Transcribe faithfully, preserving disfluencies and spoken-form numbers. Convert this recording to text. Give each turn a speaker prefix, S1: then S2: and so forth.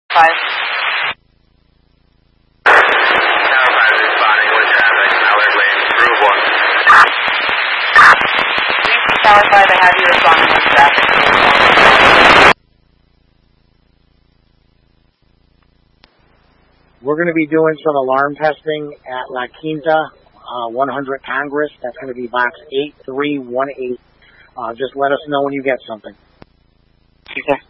S1: Five.
S2: Tower five responding with traffic. Mallard Lane, Groove one.
S1: Tower five, I have you responding with traffic.
S3: We're going to be doing some alarm testing at La Quinta, uh, one hundred Congress. That's going to be box eight three one eight. Uh, just let us know when you get something.
S1: Okay.